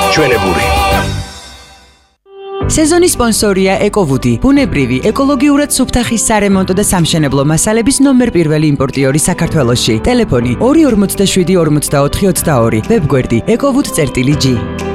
ჩვენებური. სეზონის სპონსორია ეკოვუდი, ბუნებრივი, ეკოლოგიურად სუფთახის სარემონტო და სამშენებლო მასალების ნომერ პირველი იმპორტიორი საქართველოში. ტელეფონი 247 44 22, ვებგვერდი ekovud.gr